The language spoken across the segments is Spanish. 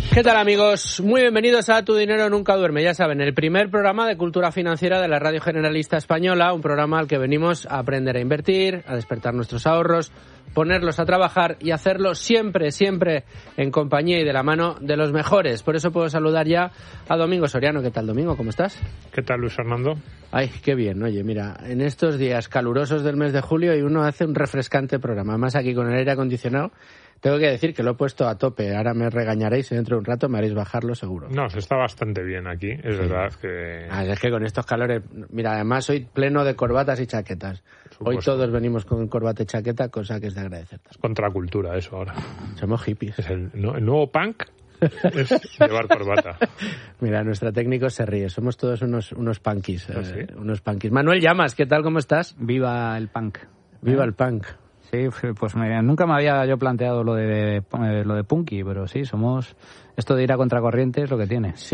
¿Qué tal, amigos? Muy bienvenidos a Tu Dinero Nunca Duerme. Ya saben, el primer programa de cultura financiera de la Radio Generalista Española, un programa al que venimos a aprender a invertir, a despertar nuestros ahorros, ponerlos a trabajar y hacerlo siempre, siempre en compañía y de la mano de los mejores. Por eso puedo saludar ya a Domingo Soriano. ¿Qué tal, Domingo? ¿Cómo estás? ¿Qué tal, Luis Fernando? Ay, qué bien. Oye, mira, en estos días calurosos del mes de julio y uno hace un refrescante programa. Además, aquí con el aire acondicionado, tengo que decir que lo he puesto a tope. Ahora me regañaréis y dentro de un rato me haréis bajarlo seguro. No, se está bastante bien aquí. Es verdad que... Es que con estos calores... Mira, además hoy pleno de corbatas y chaquetas. Hoy todos venimos con corbata y chaqueta, cosa que es de agradecer. Es contracultura eso ahora. Somos hippies. Es el nuevo punk es llevar corbata. Mira, nuestro técnico se ríe. Somos todos unos punkis. ¿Ah, sí? Unos punkis. Manuel Llamas, ¿qué tal? ¿Cómo estás? Viva el punk. Viva el punk. Sí, pues nunca me había yo planteado lo de punky, pero sí, somos... Esto de ir a contracorriente es lo que tiene. Sí.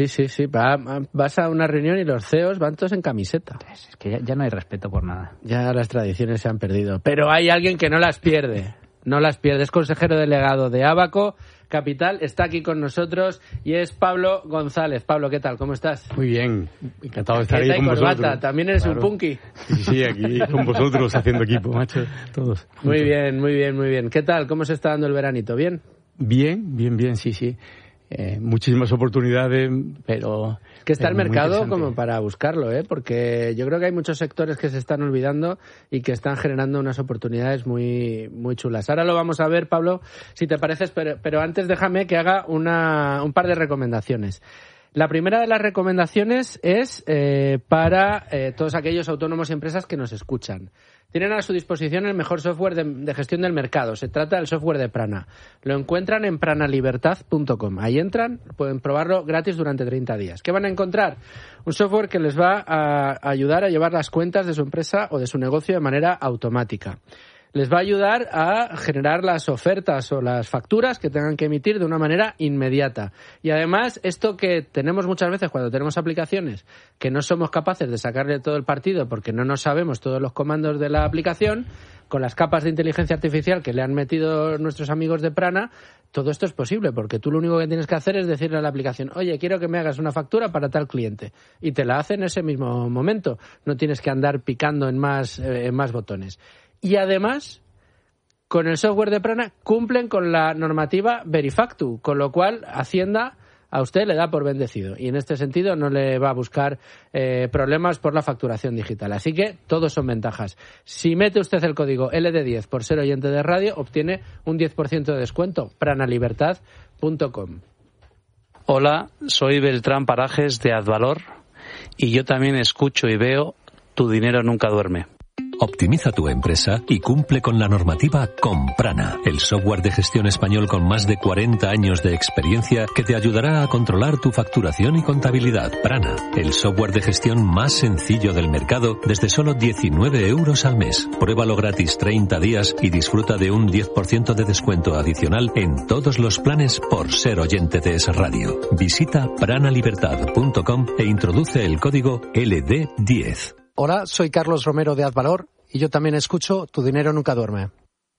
Vas a una reunión y los CEOs van todos en camiseta. Es que ya no hay respeto por nada. Ya las tradiciones se han perdido. Pero hay alguien que no las pierde. No las pierde. Es consejero delegado de Abaco Capital. Está aquí con nosotros y es Pablo González. Pablo, ¿qué tal? ¿Cómo estás? Muy bien. Encantado de estar ahí con corbata. vosotros. ¿También eres un punky? Sí, aquí con vosotros haciendo equipo, macho. Todos. Muy bien. ¿Qué tal? ¿Cómo se está dando el veranito? ¿Bien? Bien, sí. Muchísimas oportunidades, pero... Que está el mercado como para buscarlo, porque yo creo que hay muchos sectores que se están olvidando y que están generando unas oportunidades muy, muy chulas. Ahora lo vamos a ver, Pablo, si te parece, pero antes déjame que haga un par de recomendaciones. La primera de las recomendaciones es para todos aquellos autónomos y empresas que nos escuchan. Tienen a su disposición el mejor software de gestión del mercado. Se trata del software de Prana. Lo encuentran en pranalibertad.com. Ahí entran, pueden probarlo gratis durante 30 días. ¿Qué van a encontrar? Un software que les va a ayudar a llevar las cuentas de su empresa o de su negocio de manera automática. Les va a ayudar a generar las ofertas o las facturas que tengan que emitir de una manera inmediata. Y además, esto que tenemos muchas veces cuando tenemos aplicaciones que no somos capaces de sacarle todo el partido porque no nos sabemos todos los comandos de la aplicación, con las capas de inteligencia artificial que le han metido nuestros amigos de Prana, todo esto es posible, porque tú lo único que tienes que hacer es decirle a la aplicación: oye, quiero que me hagas una factura para tal cliente, y te la hace en ese mismo momento. No tienes que andar picando en más botones. Y además, con el software de Prana cumplen con la normativa Verifactu, con lo cual Hacienda a usted le da por bendecido y en este sentido no le va a buscar problemas por la facturación digital. Así que todos son ventajas. Si mete usted el código LD10 por ser oyente de radio, obtiene un 10% de descuento. pranalibertad.com. Hola, soy Beltrán Parajes de Advalor y yo también escucho y veo Tu Dinero Nunca Duerme. Optimiza tu empresa y cumple con la normativa con Prana, el software de gestión español con más de 40 años de experiencia que te ayudará a controlar tu facturación y contabilidad. Prana, el software de gestión más sencillo del mercado desde solo 19 euros al mes. Pruébalo gratis 30 días y disfruta de un 10% de descuento adicional en todos los planes por ser oyente de Es Radio. Visita pranalibertad.com e introduce el código LD10. Hola, soy Carlos Romero de Advalor y yo también escucho Tu Dinero Nunca Duerme.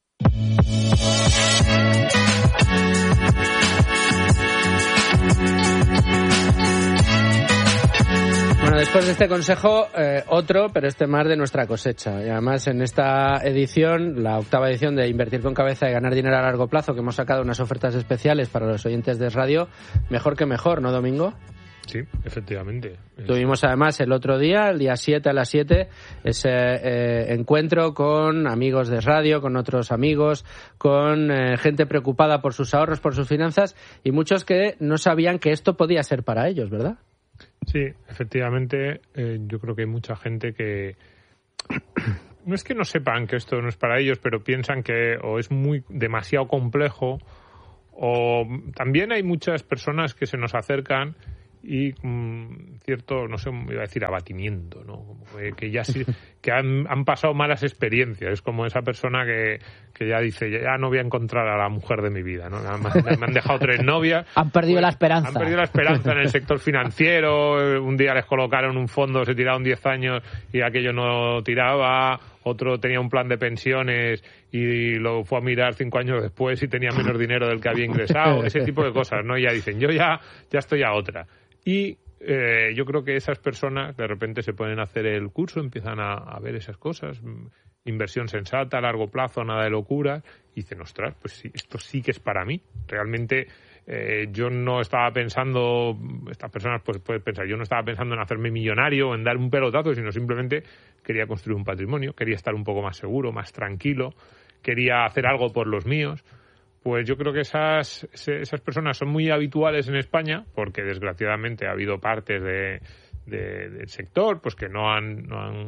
Bueno, después de este consejo, otro, pero este más de nuestra cosecha. Y además en esta edición, la 8ª edición de Invertir con Cabeza y Ganar Dinero a Largo Plazo, que hemos sacado unas ofertas especiales para los oyentes de Es Radio, mejor que mejor, ¿no, Domingo? Sí, efectivamente. Tuvimos además el otro día, el día 7 a las 7, ese encuentro con amigos de radio, con otros amigos, con gente preocupada por sus ahorros, por sus finanzas y muchos que no sabían que esto podía ser para ellos, ¿verdad? Sí, efectivamente. Yo creo que hay mucha gente que... No es que no sepan que esto no es para ellos, pero piensan que o es demasiado complejo o también hay muchas personas que se nos acercan y cierto, no sé, iba a decir abatimiento, ¿no? Como que han pasado malas experiencias. Es como esa persona que ya dice, ya no voy a encontrar a la mujer de mi vida, ¿no? Me han dejado 3 novias. Han perdido la esperanza. Han perdido la esperanza en el sector financiero. Un día les colocaron un fondo, se tiraron 10 años y aquello no tiraba. Otro tenía un plan de pensiones y lo fue a mirar 5 años después y tenía menos dinero del que había ingresado. Ese tipo de cosas, ¿no? Y ya dicen, yo ya estoy a otra. Y yo creo que esas personas de repente se pueden hacer el curso, empiezan a ver esas cosas, inversión sensata, a largo plazo, nada de locura, y dicen, ostras, pues sí, esto sí que es para mí. Realmente yo no estaba pensando, estas personas pues pueden pensar, yo no estaba pensando en hacerme millonario o en dar un pelotazo, sino simplemente quería construir un patrimonio, quería estar un poco más seguro, más tranquilo, quería hacer algo por los míos. Pues yo creo que esas personas son muy habituales en España, porque desgraciadamente ha habido partes del sector pues que no han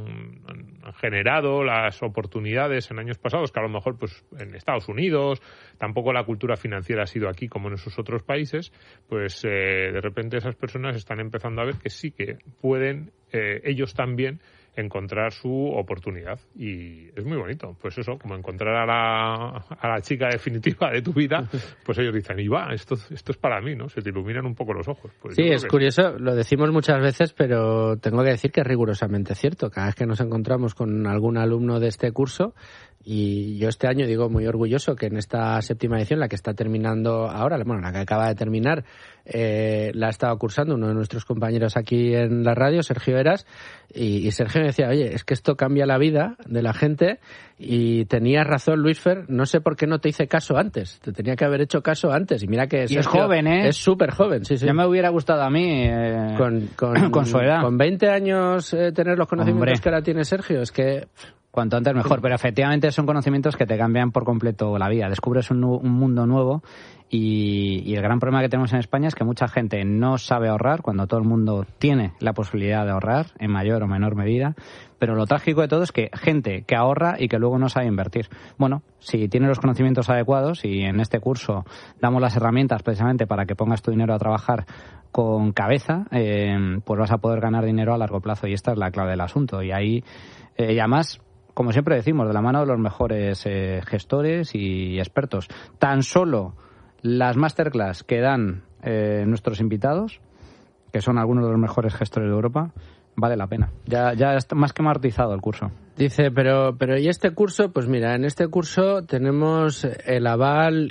generado las oportunidades en años pasados, que a lo mejor pues en Estados Unidos tampoco la cultura financiera ha sido aquí como en esos otros países. Pues de repente esas personas están empezando a ver que sí que pueden ellos también encontrar su oportunidad, y es muy bonito. Pues eso, como encontrar a la chica definitiva de tu vida, pues ellos dicen, y va, esto es para mí, ¿no? Se te iluminan un poco los ojos. Pues sí, es curioso, lo decimos muchas veces, pero tengo que decir que es rigurosamente cierto. Cada vez que nos encontramos con algún alumno de este curso, y yo este año digo muy orgulloso que en esta 7ª edición, la que está terminando ahora, bueno, la que acaba de terminar, la ha estado cursando uno de nuestros compañeros aquí en la radio, Sergio Eras, y Sergio me decía, oye, es que esto cambia la vida de la gente, y tenías razón, Luisfer, no sé por qué no te hice caso antes, te tenía que haber hecho caso antes, y mira que Sergio es joven, es súper joven, sí. Ya me hubiera gustado a mí con su edad. Con 20 años tener los conocimientos que ahora tiene Sergio, es que... Cuanto antes mejor, pero efectivamente son conocimientos que te cambian por completo la vida. Descubres un mundo nuevo y el gran problema que tenemos en España es que mucha gente no sabe ahorrar cuando todo el mundo tiene la posibilidad de ahorrar en mayor o menor medida. Pero lo trágico de todo es que gente que ahorra y que luego no sabe invertir. Bueno, si tiene los conocimientos adecuados, y en este curso damos las herramientas precisamente para que pongas tu dinero a trabajar con cabeza, pues vas a poder ganar dinero a largo plazo, y esta es la clave del asunto. Y ahí, y además, como siempre decimos, de la mano de los mejores gestores y expertos. Tan solo las masterclass que dan nuestros invitados, que son algunos de los mejores gestores de Europa, vale la pena. Ya está más que amortizado el curso. Dice, pero ¿y este curso? Pues mira, en este curso tenemos el aval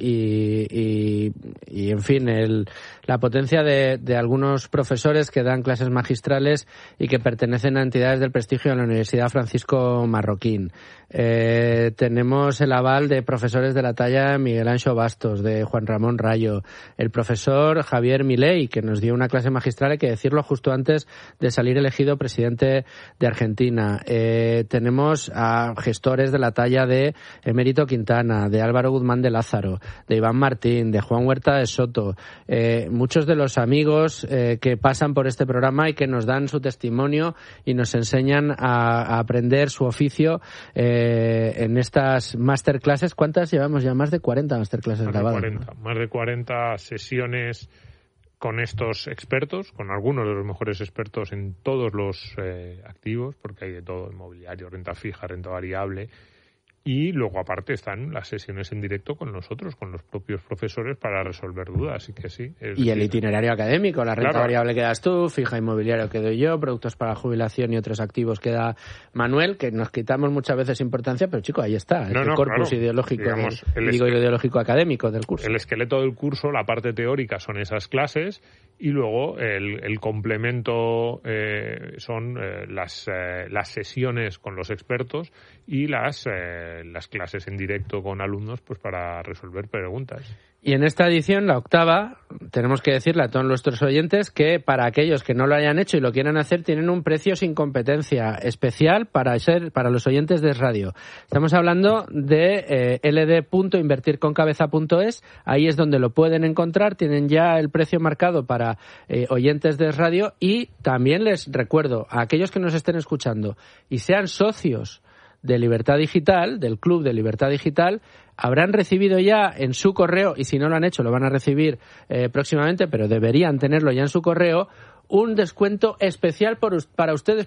y en fin, la potencia de algunos profesores que dan clases magistrales y que pertenecen a entidades del prestigio de la Universidad Francisco Marroquín. Tenemos el aval de profesores de la talla de Miguel Anxo Bastos, de Juan Ramón Rayo, el profesor Javier Milei, que nos dio una clase magistral, hay que decirlo, justo antes de salir elegido presidente de Argentina. Tenemos a gestores de la talla de Emérito Quintana, de Álvaro Guzmán de Lázaro, de Iván Martín, de Juan Huerta de Soto, muchos de los amigos que pasan por este programa y que nos dan su testimonio y nos enseñan a aprender su oficio en estas masterclasses. ¿Cuántas llevamos ya? Más de 40 masterclasses grabadas. Más de 40 sesiones con estos expertos, con algunos de los mejores expertos en todos los activos, porque hay de todo: inmobiliario, renta fija, renta variable. Y luego, aparte, están las sesiones en directo con nosotros, con los propios profesores, para resolver dudas. Así que sí. Y el itinerario académico, la renta variable que das tú, fija inmobiliario que doy yo, productos para jubilación y otros activos que da Manuel, que nos quitamos muchas veces importancia, pero chico, ahí está, el corpus ideológico, digamos, ideológico académico del curso. El esqueleto del curso, la parte teórica, son esas clases, y luego el complemento son las sesiones con los expertos y las clases en directo con alumnos, pues para resolver preguntas. Y en esta edición, la 8ª, tenemos que decirle a todos nuestros oyentes que para aquellos que no lo hayan hecho y lo quieran hacer, tienen un precio sin competencia especial para los oyentes de radio. Estamos hablando de ld.invertirconcabeza.es, ahí es donde lo pueden encontrar, tienen ya el precio marcado para oyentes de radio, y también les recuerdo a aquellos que nos estén escuchando y sean socios de Libertad Digital, del Club de Libertad Digital, habrán recibido ya en su correo, y si no lo han hecho lo van a recibir próximamente, pero deberían tenerlo ya en su correo, un descuento especial para ustedes